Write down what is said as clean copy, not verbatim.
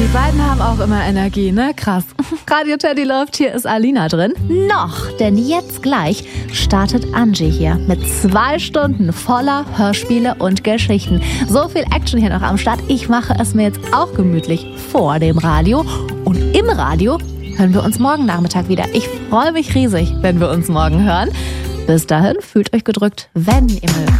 Die beiden haben auch immer Energie, ne? Krass. Radio Teddy läuft, hier ist Alina drin. Noch, denn jetzt gleich startet Angie hier mit 2 Stunden voller Hörspiele und Geschichten. So viel Action hier noch am Start. Ich mache es mir jetzt auch gemütlich vor dem Radio. Und im Radio hören wir uns morgen Nachmittag wieder. Ich freue mich riesig, wenn wir uns morgen hören. Bis dahin, fühlt euch gedrückt, wenn ihr mögt.